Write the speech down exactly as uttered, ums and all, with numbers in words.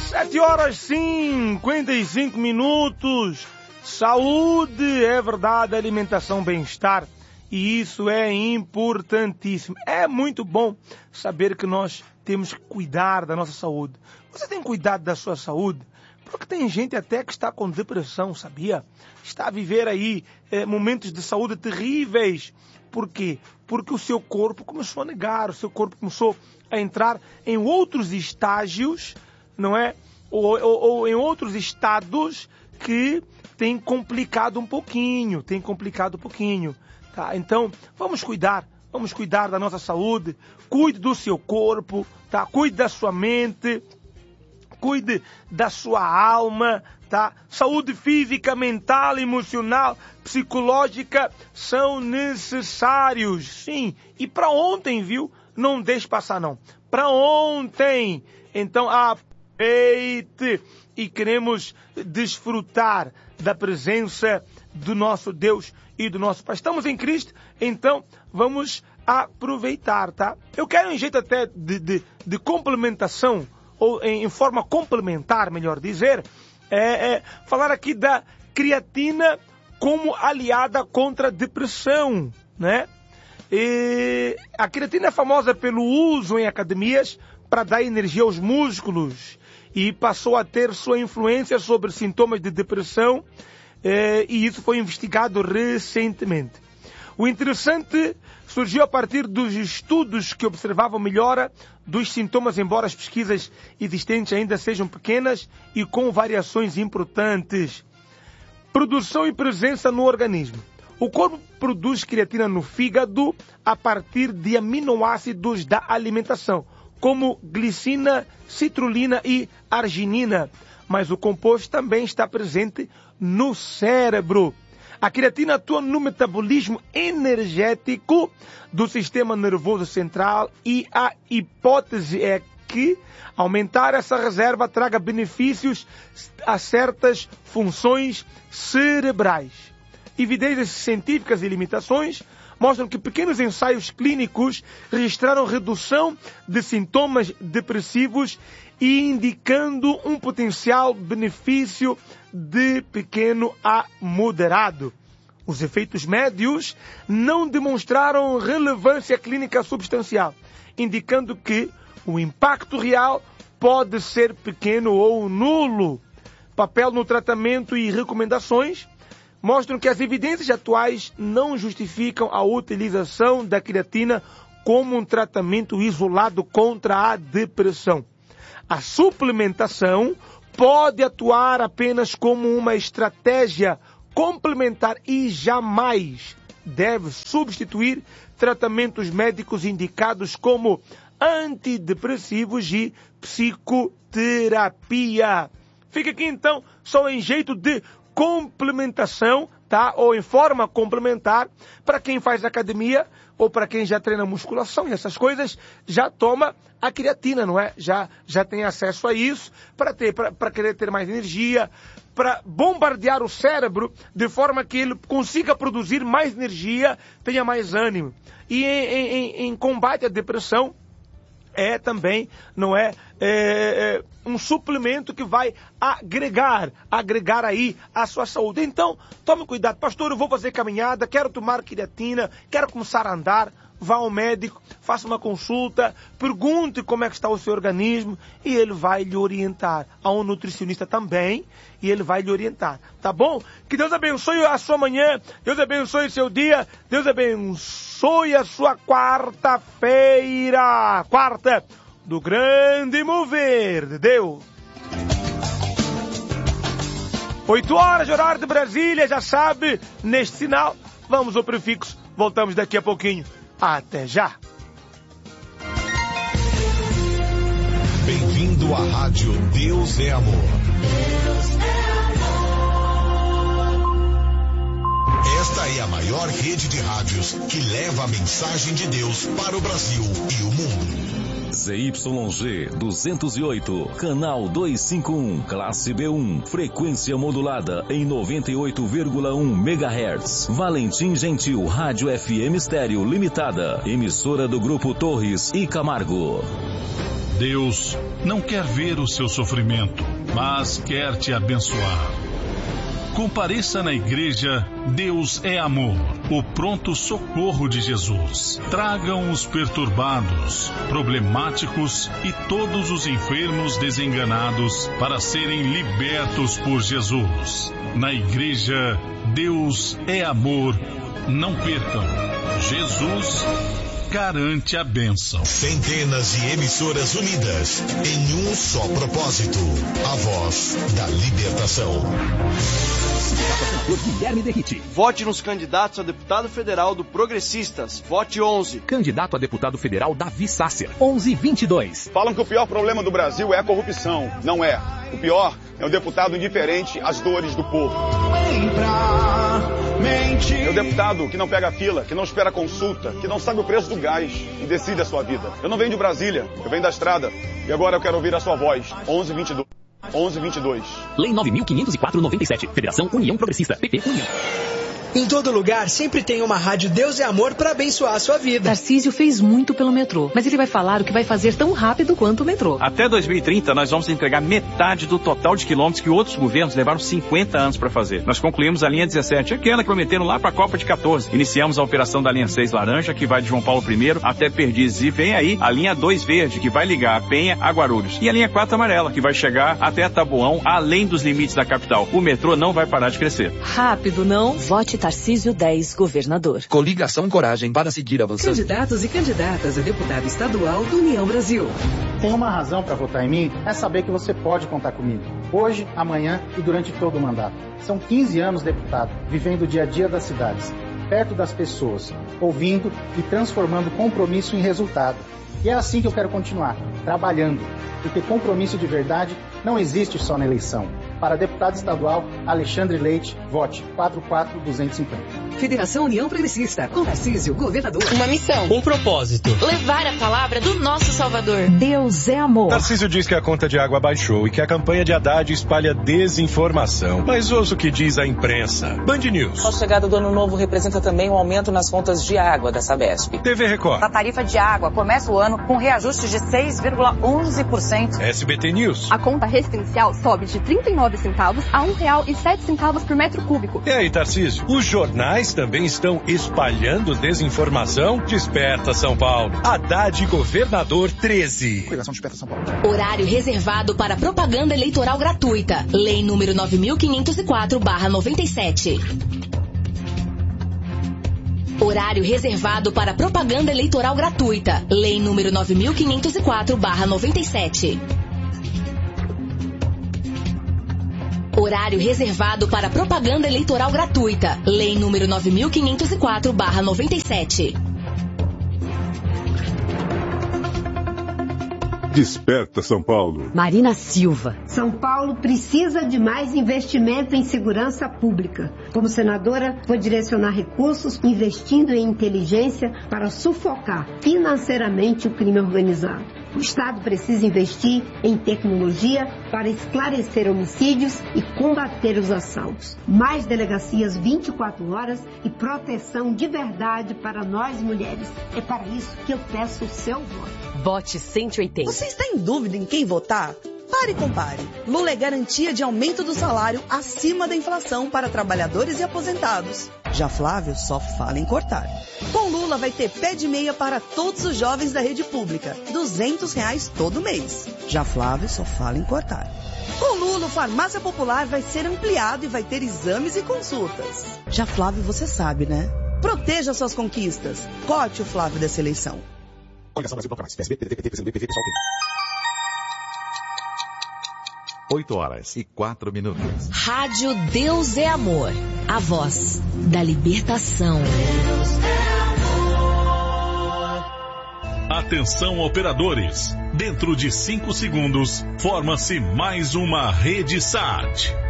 Sete horas cinquenta e cinco minutos. Saúde, é verdade, alimentação, bem-estar. E isso é importantíssimo. É muito bom saber que nós temos que cuidar da nossa saúde. Você tem cuidado da sua saúde? Porque tem gente até que está com depressão, sabia? Está a viver aí é, momentos de saúde terríveis. Por quê? Porque o seu corpo começou a negar, o seu corpo começou a entrar em outros estágios, não é? Ou, ou, ou em outros estados que tem complicado um pouquinho, tem complicado um pouquinho, tá? Então, vamos cuidar, vamos cuidar da nossa saúde, cuide do seu corpo, tá? Cuide da sua mente, cuide da sua alma, tá? Saúde física, mental, emocional, psicológica são necessários, sim. E para ontem, viu? Não deixe passar, não. Para ontem. Então, aproveite e queremos desfrutar da presença do nosso Deus e do nosso Pai. Estamos em Cristo, então vamos aproveitar, tá? Eu quero um jeito até de, de, de complementação, ou em, em forma complementar, melhor dizer, é, é, falar aqui da creatina como aliada contra a depressão, né? E a creatina é famosa pelo uso em academias para dar energia aos músculos e passou a ter sua influência sobre sintomas de depressão eh, e isso foi investigado recentemente. O interessante surgiu a partir dos estudos que observavam melhora dos sintomas, embora as pesquisas existentes ainda sejam pequenas e com variações importantes. Produção e presença no organismo. O corpo produz creatina no fígado a partir de aminoácidos da alimentação, como glicina, citrulina e arginina. Mas o composto também está presente no cérebro. A creatina atua no metabolismo energético do sistema nervoso central e a hipótese é que aumentar essa reserva traga benefícios a certas funções cerebrais. Evidências científicas e limitações mostram que pequenos ensaios clínicos registraram redução de sintomas depressivos e indicando um potencial benefício de pequeno a moderado. Os efeitos médios não demonstraram relevância clínica substancial, indicando que o impacto real pode ser pequeno ou nulo. Papel no tratamento e recomendações mostram que as evidências atuais não justificam a utilização da creatina como um tratamento isolado contra a depressão. A suplementação pode atuar apenas como uma estratégia complementar e jamais deve substituir tratamentos médicos indicados como antidepressivos e psicoterapia. Fica aqui então só em jeito de complementação, tá? Ou em forma complementar, para quem faz academia ou para quem já treina musculação e essas coisas, já toma a creatina, não é? Já, já tem acesso a isso para ter, para querer ter mais energia, para bombardear o cérebro de forma que ele consiga produzir mais energia, tenha mais ânimo. E em, em, em combate à depressão, é também, não é, é, é um suplemento que vai agregar, agregar aí a sua saúde. Então, tome cuidado. Pastor, eu vou fazer caminhada, quero tomar creatina, quero começar a andar. Vá ao médico, faça uma consulta, pergunte como é que está o seu organismo e ele vai lhe orientar. Há um nutricionista também e ele vai lhe orientar. Tá bom? Que Deus abençoe a sua manhã, Deus abençoe o seu dia, Deus abençoe a sua quarta-feira. Quarta do grande mover de Deus. Oito horas de horário de Brasília, já sabe, neste sinal, vamos ao prefixo, voltamos daqui a pouquinho. Até já! Bem-vindo à Rádio Deus é Amor. Deus é amor. Esta é a maior rede de rádios que leva a mensagem de Deus para o Brasil e o mundo. Z Y G duzentos e oito, canal duzentos e cinquenta e um, classe B um, frequência modulada em noventa e oito vírgula um megahertz. Valentim Gentil, Rádio F M Estéreo Limitada, emissora do Grupo Torres e Camargo. Deus não quer ver o seu sofrimento, mas quer te abençoar. Compareça na igreja Deus é Amor, o pronto socorro de Jesus. Tragam os perturbados, problemáticos e todos os enfermos desenganados para serem libertos por Jesus. Na igreja Deus é Amor, não percam. Jesus garante a bênção. Centenas de emissoras unidas em um só propósito. A voz da libertação. Guilherme Derrite. Vote nos candidatos a deputado federal do Progressistas. Vote onze. Candidato a deputado federal Davi Sasser. onze vinte e dois. Falam que o pior problema do Brasil é a corrupção. Não é. O pior é o deputado indiferente às dores do povo. É o deputado que não pega fila, que não espera consulta, que não sabe o preço do gás e decide a sua vida. Eu não venho de Brasília, eu venho da estrada. E agora eu quero ouvir a sua voz. onze vinte e dois. onze vinte e dois. Lei nove mil quinhentos e quatro, noventa e sete. Federação União Progressista. P P União. Em todo lugar, sempre tem uma rádio Deus é Amor para abençoar a sua vida. Tarcísio fez muito pelo metrô, mas ele vai falar o que vai fazer tão rápido quanto o metrô. Até dois mil e trinta, nós vamos entregar metade do total de quilômetros que outros governos levaram cinquenta anos para fazer. Nós concluímos a linha dezessete, aquela que prometeram lá para a Copa de quatorze. Iniciamos a operação da linha seis laranja, que vai de João Paulo primeiro até Perdizes. E vem aí a linha dois verde, que vai ligar a Penha a Guarulhos. E a linha quatro amarela, que vai chegar até Taboão, além dos limites da capital. O metrô não vai parar de crescer. Rápido, não? Vote Tarcísio dez. Governador. Coligação Coragem para seguir avançando. Candidatos e candidatas a deputado estadual do União Brasil. Tem uma razão para votar em mim, é saber que você pode contar comigo. Hoje, amanhã e durante todo o mandato. São quinze anos deputado, vivendo o dia a dia das cidades, perto das pessoas, ouvindo e transformando compromisso em resultado. E é assim que eu quero continuar, trabalhando. Porque compromisso de verdade não existe só na eleição. Para deputado estadual, Alexandre Leite, vote quatro quatro dois cinco zero. Federação União Progressista, com Tarcísio, governador. Uma missão. Um propósito. Levar a palavra do nosso Salvador. Deus é amor. Tarcísio diz que a conta de água baixou e que a campanha de Haddad espalha desinformação. Mas ouça o que diz a imprensa. Band News. A chegada do ano novo representa também um aumento nas contas de água da Sabesp. T V Record. A tarifa de água começa o ano com reajuste de seis vírgula onze por cento. S B T News. A conta residencial sobe de trinta e nove centavos a um real e sete centavos por metro cúbico. E aí, Tarcísio? Os jornais também estão espalhando desinformação? Desperta São Paulo. Haddad Governador treze. Desperta São Paulo. Horário reservado para propaganda eleitoral gratuita. Lei número nove mil quinhentos e quatro barra noventa e sete. Horário reservado para propaganda eleitoral gratuita. Lei número nove mil quinhentos e quatro barra noventa e sete. Horário reservado para propaganda eleitoral gratuita. Lei número nove mil quinhentos e quatro barra noventa e sete. Desperta São Paulo. Marina Silva. São Paulo precisa de mais investimento em segurança pública. Como senadora, vou direcionar recursos investindo em inteligência para sufocar financeiramente o crime organizado. O Estado precisa investir em tecnologia para esclarecer homicídios e combater os assaltos. Mais delegacias vinte e quatro horas e proteção de verdade para nós mulheres. É para isso que eu peço o seu voto. Vote cento e oitenta. Você está em dúvida em quem votar? Pare e compare. Lula é garantia de aumento do salário acima da inflação para trabalhadores e aposentados. Já Flávio só fala em cortar. Com Lula vai ter pé de meia para todos os jovens da rede pública. duzentos reais todo mês. Já Flávio só fala em cortar. Com Lula, o Farmácia Popular vai ser ampliado e vai ter exames e consultas. Já Flávio, você sabe, né? Proteja suas conquistas. Corte o Flávio dessa eleição. Coligação Brasil Proclamar. P S B, P D T, P C M B, P V, pessoal. oito horas e quatro minutos. Rádio Deus é Amor. A voz da libertação. Atenção, operadores. Dentro de cinco segundos, forma-se mais uma rede S A T.